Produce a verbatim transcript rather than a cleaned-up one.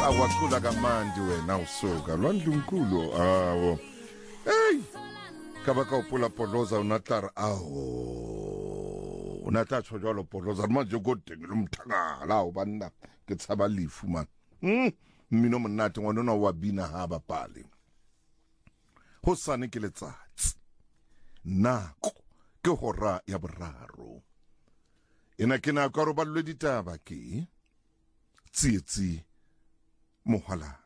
awacula kamandi wena usuka lwandlunkulu awo hey kabaka upula poloza unatlar awo unatla jalo poloza manje kodengela umthangala ubanna ke tsaba lifu man mm mina monate ngwana wa bina ha ba pale ho sane ke letsatsi nako ke hora ya boraro ena ke na ka ro ba lwe ditaba ke tsietsi mohala